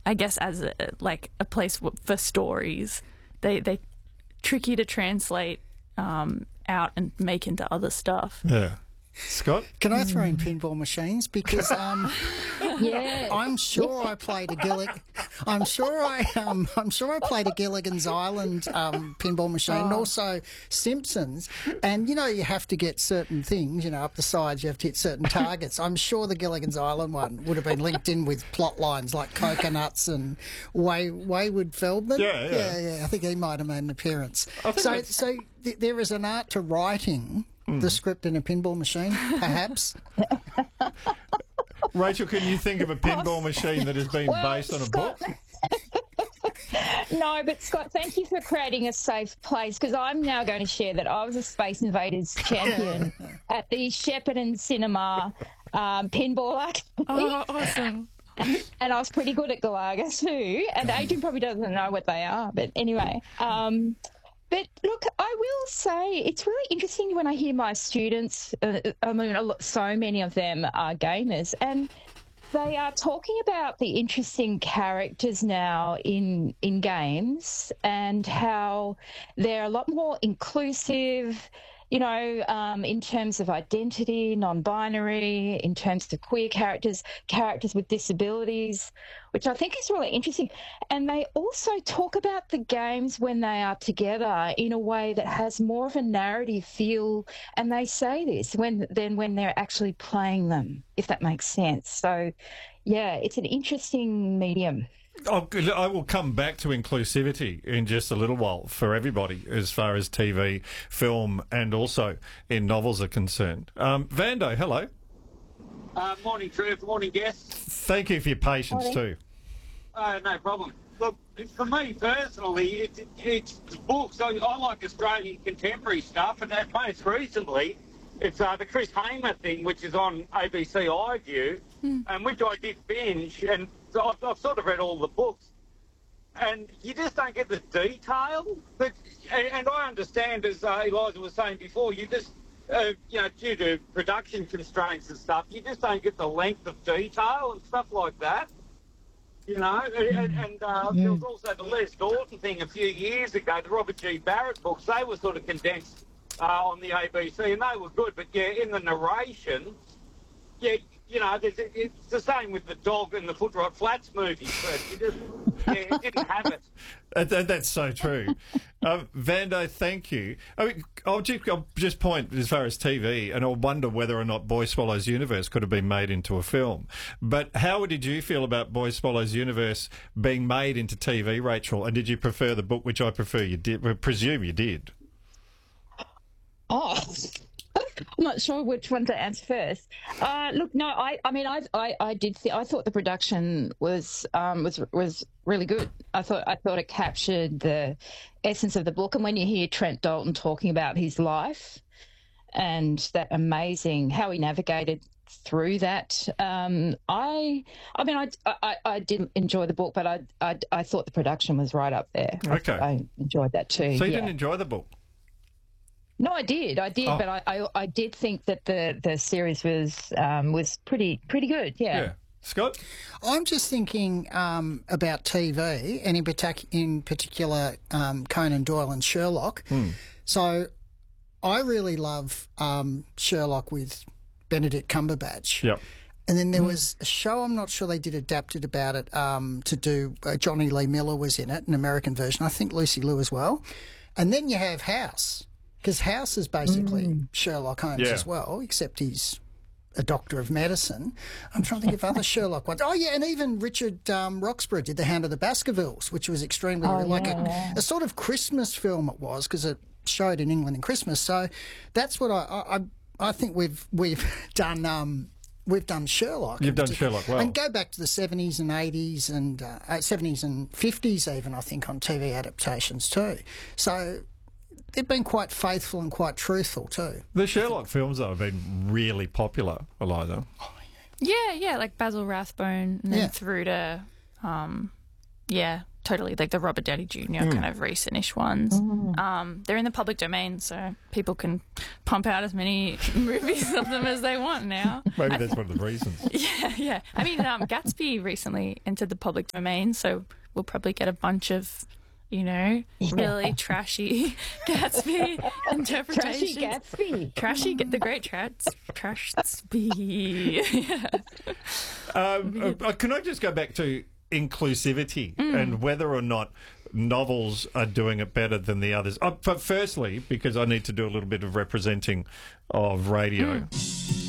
I guess as a place for stories. They tricky to translate out and make into other stuff. Yeah. Scott? Can I throw in pinball machines? Because Yeah. I'm sure I played a I'm sure I played a Gilligan's Island pinball machine, and also Simpsons. And you have to get certain things, up the sides. You have to hit certain targets. I'm sure the Gilligan's Island one would have been linked in with plot lines like coconuts and Wayward Feldman. Yeah. I think he might have made an appearance. So there is an art to writing the script in a pinball machine, perhaps. Rachel, can you think of a pinball machine that has been based on a book? No, but Scott, thank you for creating a safe place, because I'm now going to share that I was a Space Invaders champion at the Shepparton Cinema pinball arcade. Oh, awesome. And I was pretty good at Galaga too. And Adrian probably doesn't know what they are, but anyway. But look, I will say it's really interesting when I hear my students, so many of them are gamers, and they are talking about the interesting characters now in games and how they're a lot more inclusive, in terms of identity, non-binary, in terms of queer characters with disabilities, which I think is really interesting. And they also talk about the games when they are together in a way that has more of a narrative feel, and they say this when they're actually playing them, if that makes sense. So, yeah, it's an interesting medium. I will come back to inclusivity in just a little while for everybody as far as TV, film and also in novels are concerned. Vando, hello. Morning, Trev. Morning, guests. Thank you for your patience too. No problem. Look, for me personally, it's books. I like Australian contemporary stuff, and that most recently it's the Chris Hamer thing, which is on ABC iView, and which I did binge, and so I've sort of read all the books, and you just don't get the detail. And I understand, as Eliza was saying before, you just, due to production constraints and stuff, you just don't get the length of detail and stuff like that. There was also the Les Norton thing a few years ago, the Robert G. Barrett books. They were sort of condensed on the ABC, and they were good. But, in the narration, it's the same with the Dog and the Foot Rot Flats movies. But it didn't have it. That's so true. Vando, thank you. I mean, I'll just point as far as TV, and I'll wonder whether or not Boy Swallows Universe could have been made into a film. But how did you feel about Boy Swallows Universe being made into TV, Rachel? And did you prefer the book, which I presume you did? Oh, I'm not sure which one to answer first. Look, no, I thought the production was really good. I thought it captured the essence of the book. And when you hear Trent Dalton talking about his life and that amazing how he navigated through that, I did enjoy the book, but I thought the production was right up there. Okay, I enjoyed that too. So you didn't enjoy the book? No, I did, but I did think that the series was pretty good. Yeah. Scott? I'm just thinking about TV, and in particular Conan Doyle and Sherlock. So I really love Sherlock with Benedict Cumberbatch. Yep. And then there was a show, I'm not sure they did adapted about it, to do, Johnny Lee Miller was in it, an American version, I think Lucy Liu as well. And then you have House. Because House is basically Sherlock Holmes as well, except he's a doctor of medicine. I'm trying to think of other Sherlock ones. Oh, yeah, and even Richard Roxburgh did The Hound of the Baskervilles, which was extremely a sort of Christmas film it was, because it showed in England in Christmas. So that's what I think we've done. We've done Sherlock. You've done Sherlock well. And go back to the 70s and 80s and 70s and 50s even, I think, on TV adaptations too. So they've been quite faithful and quite truthful too. The Sherlock films, though, have been really popular, Eliza. Yeah, like Basil Rathbone and then through to, totally, like the Robert Downey Jr. kind of recent-ish ones. They're in the public domain, so people can pump out as many movies of them as they want now. Maybe that's one of the reasons. Yeah. I mean, Gatsby recently entered the public domain, so we'll probably get a bunch of, really trashy Gatsby interpretations. Trashy Gatsby. The great Trashby. Can I just go back to inclusivity and whether or not novels are doing it better than the others? But firstly, because I need to do a little bit of representing of radio.